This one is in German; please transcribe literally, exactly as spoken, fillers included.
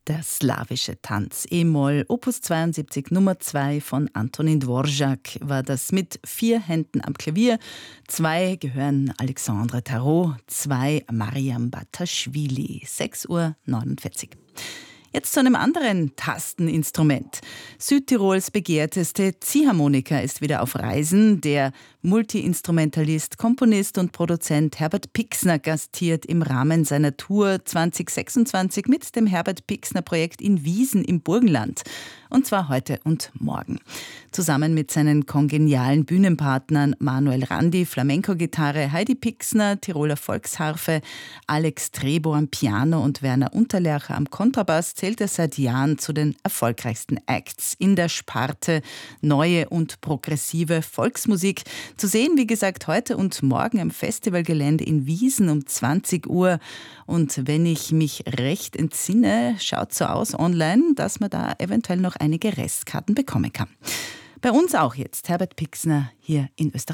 Der slawische Tanz E-Moll, Opus zweiundsiebzig Nummer zwei von Antonin Dvorak war das mit vier Händen am Klavier. Zwei gehören Alexandre Tarot, zwei Mariam Bataschwili. sechs Uhr neunundvierzig. Jetzt zu einem anderen Tasteninstrument. Südtirols begehrteste Ziehharmonika ist wieder auf Reisen. Der Multiinstrumentalist, Komponist und Produzent Herbert Pixner gastiert im Rahmen seiner Tour zwanzig sechsundzwanzig mit dem Herbert Pixner Projekt in Wiesen im Burgenland. Und zwar heute und morgen. Zusammen mit seinen kongenialen Bühnenpartnern Manuel Randi, Flamenco-Gitarre, Heidi Pixner, Tiroler Volksharfe, Alex Trebo am Piano und Werner Unterlercher am Kontrabass zählt er seit Jahren zu den erfolgreichsten Acts in der Sparte neue und progressive Volksmusik. Zu sehen, wie gesagt, heute und morgen am Festivalgelände in Wiesen um zwanzig Uhr. Und wenn ich mich recht entsinne, schaut so aus online, dass man da eventuell noch einige Restkarten bekommen kann. Bei uns auch jetzt Herbert Pixner hier in Österreich.